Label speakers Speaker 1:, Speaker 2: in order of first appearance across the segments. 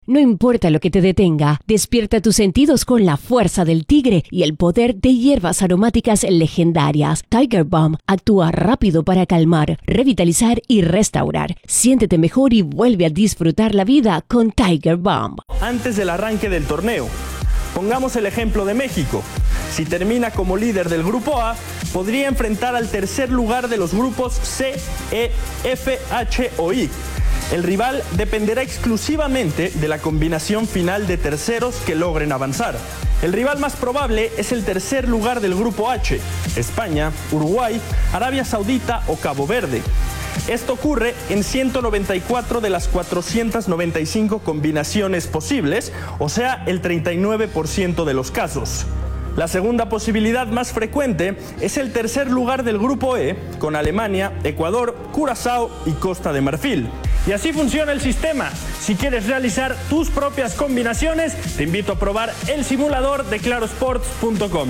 Speaker 1: No importa lo que te detenga, despierta tus sentidos con la fuerza del tigre y el poder de hierbas aromáticas legendarias. Tiger Balm actúa rápido para calmar, revitalizar y restaurar. Siéntete mejor y vuelve a disfrutar la vida con Tiger Balm.
Speaker 2: Antes del arranque del torneo, pongamos el ejemplo de México. Si termina como líder del grupo A, podría enfrentar al tercer lugar de los grupos C, E, F, H o I. El rival dependerá exclusivamente de la combinación final de terceros que logren avanzar. El rival más probable es el tercer lugar del grupo H, España, Uruguay, Arabia Saudita o Cabo Verde. Esto ocurre en 194 de las 495 combinaciones posibles, o sea, el 39% de los casos. La segunda posibilidad más frecuente es el tercer lugar del grupo E, con Alemania, Ecuador, Curazao y Costa de Marfil. Y así funciona el sistema. Si quieres realizar tus propias combinaciones, te invito a probar el simulador de clarosports.com.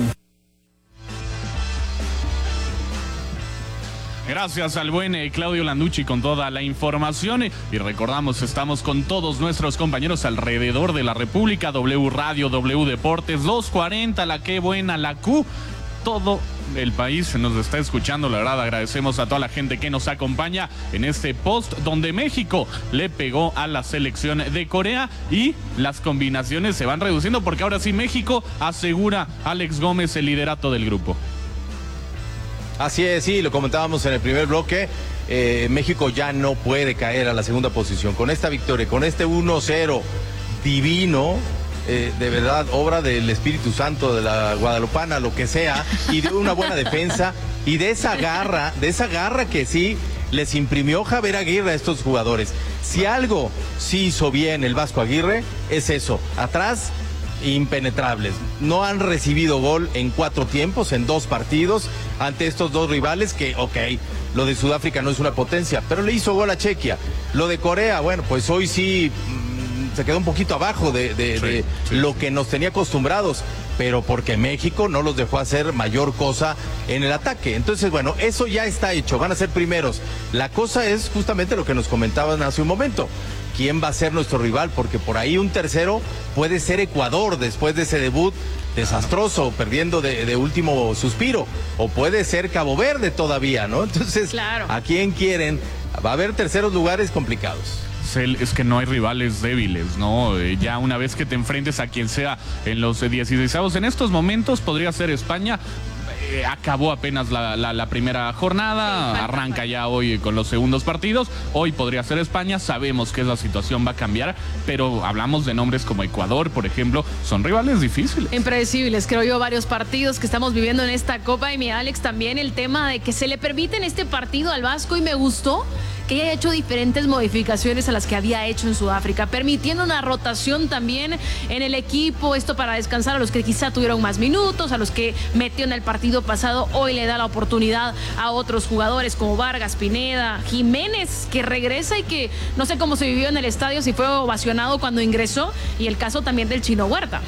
Speaker 3: Gracias al buen Claudio Landucci con toda la información. Y recordamos, estamos con todos nuestros compañeros alrededor de la República. W Radio, W Deportes, 240, la Qué Buena, la Q. Todo el país nos está escuchando, la verdad agradecemos a toda la gente que nos acompaña en este post donde México le pegó a la selección de Corea y las combinaciones se van reduciendo porque ahora sí México asegura a Alex Gómez el liderato del grupo.
Speaker 4: Así es, sí, lo comentábamos en el primer bloque, México ya no puede caer a la segunda posición. Con esta victoria, con este 1-0 divino, de verdad, obra del Espíritu Santo, de la Guadalupana, lo que sea, y de una buena defensa, y de esa garra que sí les imprimió Javier Aguirre a estos jugadores. Si algo sí hizo bien el Vasco Aguirre, es eso, atrás impenetrables. No han recibido gol en 4 tiempos, en 2 partidos, ante estos dos rivales que, lo de Sudáfrica no es una potencia, pero le hizo gol a Chequia. Lo de Corea, bueno, pues hoy sí se quedó un poquito abajo de lo que nos tenía acostumbrados, pero porque México no los dejó hacer mayor cosa en el ataque. Entonces, bueno, eso ya está hecho, van a ser primeros. La cosa es justamente lo que nos comentaban hace un momento. ¿Quién va a ser nuestro rival? Porque por ahí un tercero puede ser Ecuador después de ese debut desastroso, perdiendo de último suspiro, o puede ser Cabo Verde todavía, ¿no? Entonces, claro, ¿a quién quieren? Va a haber terceros lugares complicados.
Speaker 3: Es que no hay rivales débiles, ¿no? Ya una vez que te enfrentes a quien sea en los 16avos, en estos momentos podría ser España. Acabó apenas la primera jornada, arranca ya hoy con los segundos partidos. Hoy podría ser España, sabemos que esa situación va a cambiar, pero hablamos de nombres como Ecuador, por ejemplo, son rivales difíciles.
Speaker 5: Impredecibles, creo yo, varios partidos que estamos viviendo en esta Copa. Y mi Alex, también el tema de que se le permite en este partido al Vasco, y me gustó que haya hecho diferentes modificaciones a las que había hecho en Sudáfrica, permitiendo una rotación también en el equipo, esto para descansar a los que quizá tuvieron más minutos, a los que metió en el partido pasado. Hoy le da la oportunidad a otros jugadores como Vargas, Pineda, Jiménez, que regresa y que no sé cómo se vivió en el estadio, si fue ovacionado cuando ingresó, y el caso también del Chino Huerta.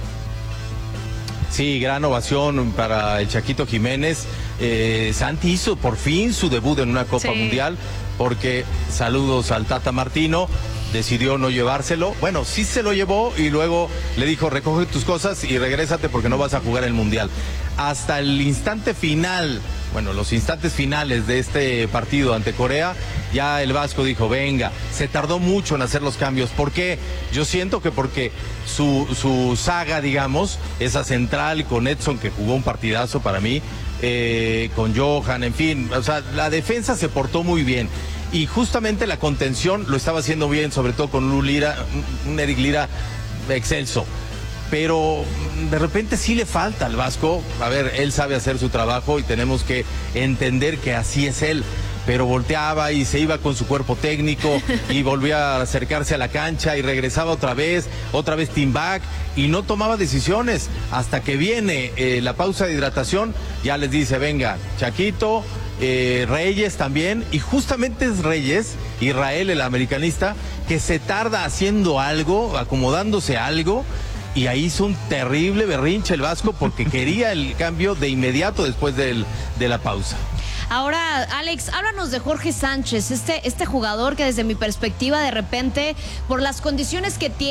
Speaker 4: Sí, gran ovación para el Chaquito Jiménez. Santi hizo por fin su debut en una Copa Mundial, porque saludos al Tata Martino, decidió no llevárselo. Bueno, sí se lo llevó y luego le dijo: recoge tus cosas y regrésate porque no vas a jugar el Mundial. Hasta el instante final, bueno, los instantes finales de este partido ante Corea, ya el Vasco dijo: venga. Se tardó mucho en hacer los cambios. ¿Por qué? Yo siento que porque su saga, digamos, esa central con Edson, que jugó un partidazo para mí, con Johan, en fin, o sea, la defensa se portó muy bien. Y justamente la contención lo estaba haciendo bien, sobre todo con un Eric Lira excelso. Pero de repente sí le falta al Vasco. A ver, él sabe hacer su trabajo y tenemos que entender que así es él. Pero volteaba y se iba con su cuerpo técnico y volvía a acercarse a la cancha y regresaba otra vez team back, y no tomaba decisiones hasta que viene la pausa de hidratación. Ya les dice: venga, Chaquito, Reyes también, y justamente es Reyes, Israel, el americanista, que se tarda haciendo algo, acomodándose algo, y ahí hizo un terrible berrinche el Vasco porque quería el cambio de inmediato después de la pausa.
Speaker 6: Ahora, Alex, háblanos de Jorge Sánchez, este jugador que desde mi perspectiva de repente, por las condiciones que tiene,